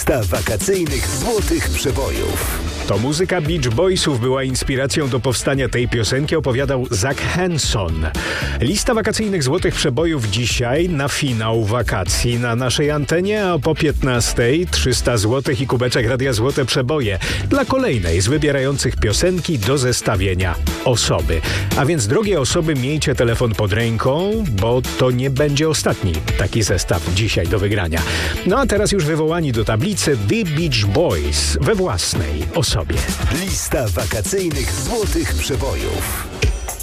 Lista wakacyjnych złotych przebojów. To muzyka Beach Boysów była inspiracją do powstania tej piosenki, opowiadał Zach Hanson. Lista wakacyjnych złotych przebojów dzisiaj na finał wakacji na naszej antenie, a po 15:00 300 zł i kubeczek Radia Złote Przeboje dla kolejnej z wybierających piosenki do zestawienia osoby. A więc, drogie osoby, miejcie telefon pod ręką, bo to nie będzie ostatni taki zestaw dzisiaj do wygrania. No a teraz już wywołani do tablicy The Beach Boys we własnej osobie. Lista wakacyjnych złotych przebojów.